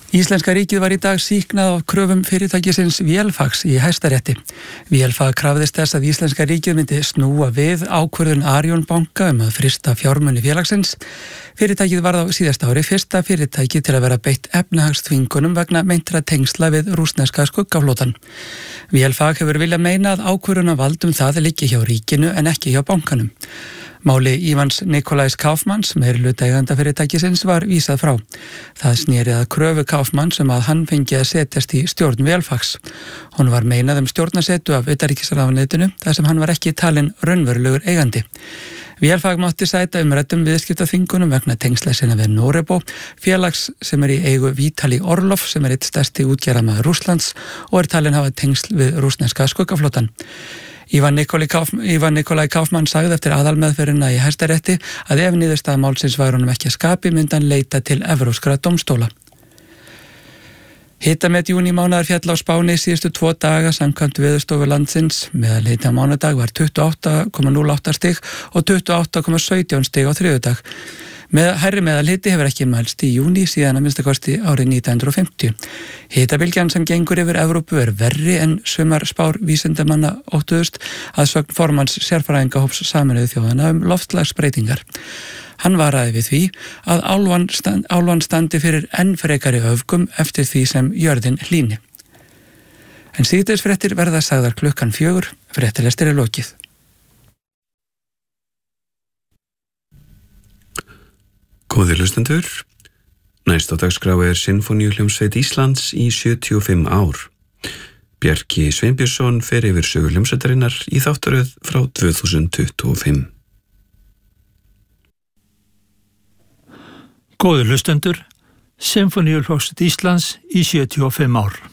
Íslenska ríkið var í dag sýknað af kröfum fyrirtækisins Vélfags í Hæstarétti. Vélfag krafðist þess að Íslenska ríkið myndi snúa við ákvörðun Arion banka að frysta fjármuni félagsins. Fyrirtækið varð á síðasta ári fyrsta fyrirtæki til að vera beitt efnahagsþvingunum vegna meintra tengsla við rússneska skuggaflotan. Vélfag hefur viljað meina að ákvörðunarvald það liggi hjá ríkinu en ekki hjá bankanum. Máli Ívans Nikolajs Kaufmanns, meirihluta eiganda fyrirtækisins, var vísað frá. Það sneri að kröfu Kaufmanns að hann fengi að setjast í stjórn Vélfags. Hún var meinað stjórnarsetu af utanríkisráðuneytinu þar sem hann var ekki talinn raunverulegur eigandi. Vélfag mátti sæta umræddum viðskiptaþvingunum vegna tengsla sinna við Norebo, félags sem í eigu Vítali Orlov sem einn stærsti útgerðarmaður Rússlands og talinn hafa tengsl við rússneska skuggaflotan. Ivan Nikolaj Kaufmann sagði eftir aðalmeðferðina í Hæstarétti að ef niðurstaða málsins væri honum ekki að skapi myndi hann leita til evrópskra dómstóla. Hitamet júnímánaðar féll á Spáni síðustu 2 daga samkvæmt Veðurstofu landsins. Meðalhiti á mánudag var 28,08 stig og 28,17 stig á þriðjudag. Hærri meðalhiti hefur ekki mælst í júní síðan að minnstakosti árið 1950. Hitabylgjan sem gengur yfir Evrópu verri en sumar spár vísindamanna óttuðust að sögn formanns sérfræðingahóps Sameinuðu þjóðanna loftslagsbreytingar. Hann varaði við því að álvan standi fyrir enn frekari öfgum eftir því sem jörðin hlýni. En síðdegisfréttir verða sagðar 4:00, fréttalestir lokið. Góðir hlustendur, næst á dagskrá Sinfóníuhljómsveit Íslands í 75 ár. Bjarki Sveinbjörnsson fer yfir sögu hljómsveitarinnar í þáttaröð frá 2025. Góðir hlustendur, Sinfóníuhljómsveit Íslands í 75 ár.